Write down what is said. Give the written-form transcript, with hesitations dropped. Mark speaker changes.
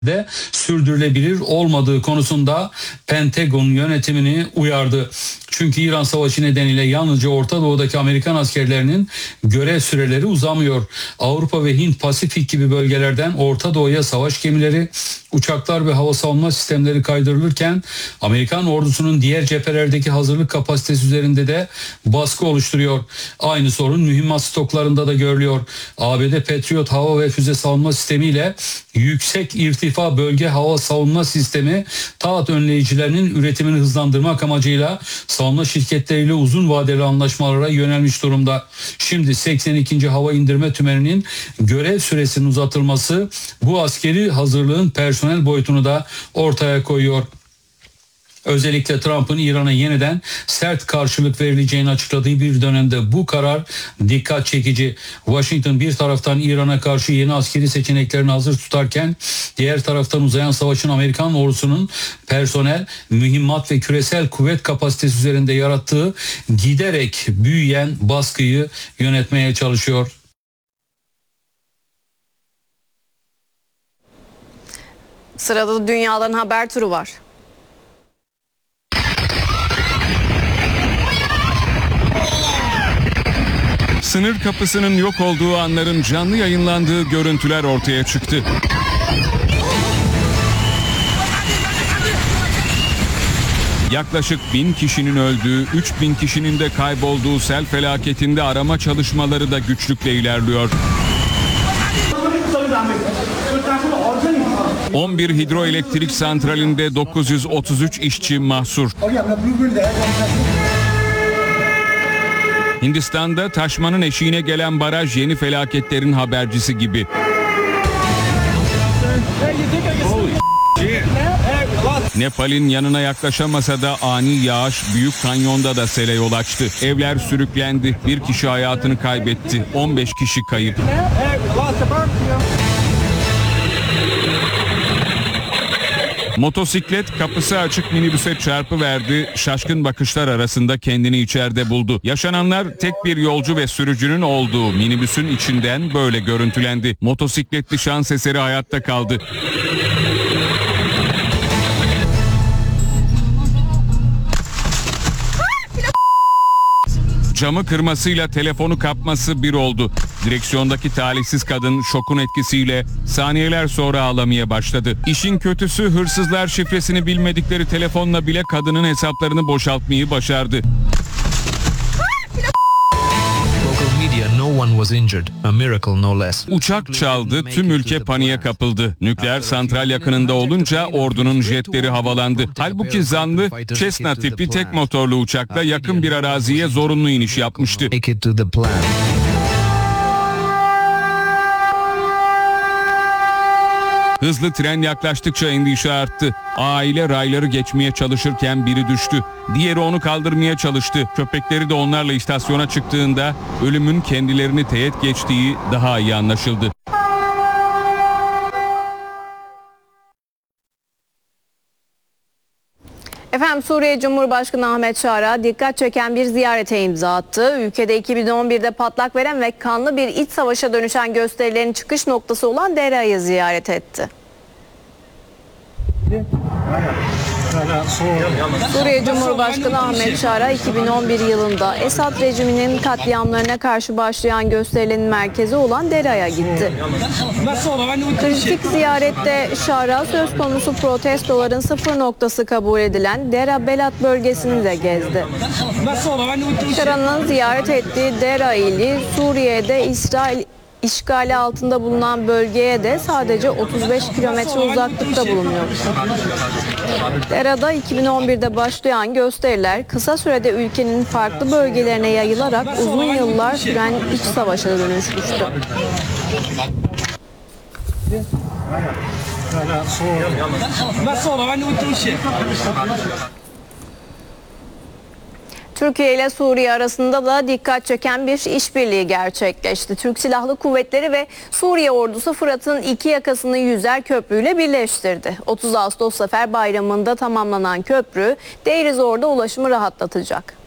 Speaker 1: de sürdürülebilir olmadığı konusunda Pentagon yönetimini uyardı. Çünkü İran Savaşı nedeniyle yalnızca Orta Doğu'daki Amerikan askerlerinin görev süreleri uzamıyor. Avrupa ve Hint Pasifik gibi bölgelerden Orta Doğu'ya savaş gemileri, uçaklar ve hava savunma sistemleri kaydırılırken Amerikan ordusunun diğer cephelerdeki hazırlık kapasitesi üzerinde de baskı oluşturuyor. Aynı sorun mühimmat stoklarında da görülüyor. ABD Patriot hava ve füze savunma sistemiyle yüksek irtifa bölge hava savunma sistemi taahhüt önleyicilerinin üretimini hızlandırmak amacıyla savunma şirketleriyle uzun vadeli anlaşmalara yönelmiş durumda. Şimdi 82. Hava İndirme Tümeni'nin görev süresinin uzatılması bu askeri hazırlığın personel boyutunu da ortaya koyuyor. Özellikle Trump'ın İran'a yeniden sert karşılık verileceğini açıkladığı bir dönemde bu karar dikkat çekici. Washington bir taraftan İran'a karşı yeni askeri seçeneklerini hazır tutarken diğer taraftan uzayan savaşın Amerikan ordusunun personel, mühimmat ve küresel kuvvet kapasitesi üzerinde yarattığı giderek büyüyen baskıyı yönetmeye çalışıyor.
Speaker 2: Sırada dünyaların haber turu var.
Speaker 3: Sınır kapısının yok olduğu anların canlı yayınlandığı görüntüler ortaya çıktı. Yaklaşık 1000 kişinin öldüğü, 3000 kişinin de kaybolduğu sel felaketinde arama çalışmaları da güçlükle ilerliyor. 11 hidroelektrik santralinde 933 işçi mahsur. Hindistan'da taşmanın eşiğine gelen baraj yeni felaketlerin habercisi gibi. Nepal'in yanına yaklaşamasa da ani yağış Büyük Kanyon'da da sele yol açtı. Evler sürüklendi. Bir kişi hayatını kaybetti. 15 kişi kayıp. Motosiklet kapısı açık minibüse çarpıverdi. Şaşkın bakışlar arasında kendini içeride buldu. Yaşananlar tek bir yolcu ve sürücünün olduğu minibüsün içinden böyle görüntülendi. Motosikletli şans eseri hayatta kaldı. Camı kırmasıyla telefonu kapması bir oldu. Direksiyondaki talihsiz kadın şokun etkisiyle saniyeler sonra ağlamaya başladı. İşin kötüsü hırsızlar şifresini bilmedikleri telefonla bile kadının hesaplarını boşaltmayı başardı. Uçak çaldı, tüm ülke paniğe kapıldı. Nükleer santral yakınında olunca ordunun jetleri havalandı. Halbuki zanlı Cessna tipi tek motorlu uçakla yakın bir araziye zorunlu iniş yapmıştı. Hızlı tren yaklaştıkça endişe arttı. Aile rayları geçmeye çalışırken biri düştü. Diğeri onu kaldırmaya çalıştı. Köpekleri de onlarla istasyona çıktığında ölümün kendilerini teğet geçtiği daha iyi anlaşıldı.
Speaker 2: Efendim Suriye Cumhurbaşkanı Ahmet Şara dikkat çeken bir ziyarete imza attı. Ülkede 2011'de patlak veren ve kanlı bir iç savaşa dönüşen gösterilerin çıkış noktası olan Dera'yı ziyaret etti. Suriye Cumhurbaşkanı Ahmet Şara 2011 yılında Esad rejiminin katliamlarına karşı başlayan gösterilerin merkezi olan Dera'ya gitti. Kritik ziyarette Şara söz konusu protestoların sıfır noktası kabul edilen Dera Belat bölgesini de gezdi. Şara'nın ziyaret ettiği Dera ili Suriye'de İsrail işgali altında bulunan bölgeye de sadece 35 kilometre uzaklıkta bulunuyor. Dera'da 2011'de başlayan gösteriler kısa sürede ülkenin farklı bölgelerine yayılarak uzun yıllar süren iç savaşa dönüşmüştü. Türkiye ile Suriye arasında da dikkat çeken bir işbirliği gerçekleşti. Türk Silahlı Kuvvetleri ve Suriye ordusu Fırat'ın iki yakasını Yüzer Köprü'yle birleştirdi. 30 Ağustos Zafer Bayramı'nda tamamlanan köprü Deirizor'da ulaşımı rahatlatacak.